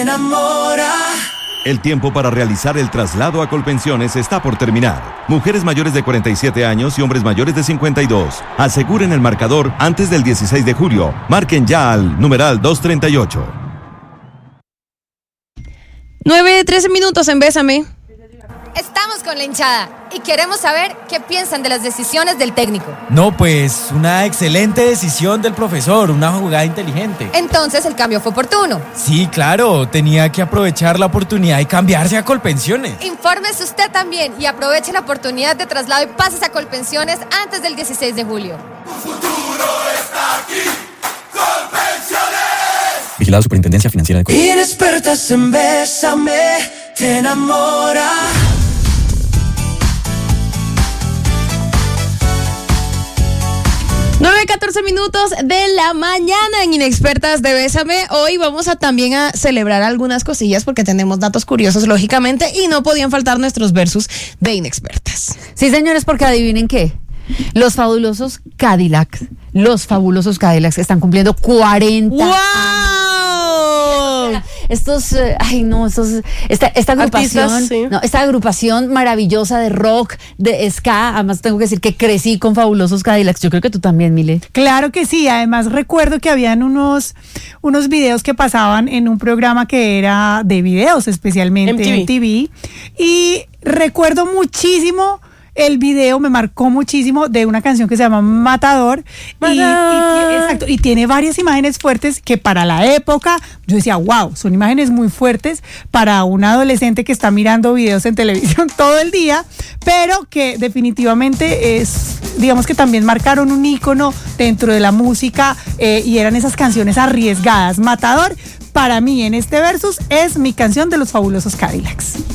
enamora. El tiempo para realizar el traslado a Colpensiones está por terminar. Mujeres mayores de 47 años y hombres mayores de 52. Aseguren el marcador antes del 16 de julio. Marquen ya al numeral 238. 9:13 minutos en Bésame. Estamos con la hinchada y queremos saber qué piensan de las decisiones del técnico. No, pues una excelente decisión del profesor, una jugada inteligente. Entonces el cambio fue oportuno. Sí, claro, tenía que aprovechar la oportunidad y cambiarse a Colpensiones. Infórmese usted también y aproveche la oportunidad de traslado y pásese a Colpensiones antes del 16 de julio. Tu futuro está aquí, Colpensiones. Vigilado Superintendencia Financiera de Colombia. Inexpertas en Bésame, te enamora. 9:14 minutos de la mañana en Inexpertas de Bésame. Hoy vamos a también a celebrar algunas cosillas porque tenemos datos curiosos, lógicamente, y no podían faltar nuestros versus de Inexpertas. Sí, señores, porque adivinen qué. Los fabulosos Cadillacs están cumpliendo 40 ¡Wow! años. Esta agrupación, Artistas, sí. esta agrupación maravillosa de rock, de ska. Además tengo que decir que crecí con Fabulosos Cadillacs. Yo creo que tú también, Mile. Claro que sí, además recuerdo que habían unos videos que pasaban en un programa que era de videos, especialmente MTV, y recuerdo muchísimo el video, me marcó muchísimo, de una canción que se llama Matador. Exacto, y tiene varias imágenes fuertes que para la época yo decía, wow, son imágenes muy fuertes para un adolescente que está mirando videos en televisión todo el día, pero que definitivamente digamos que también marcaron un ícono dentro de la música, y eran esas canciones arriesgadas. Matador, para mí en este versus, es mi canción de los Fabulosos Cadillacs.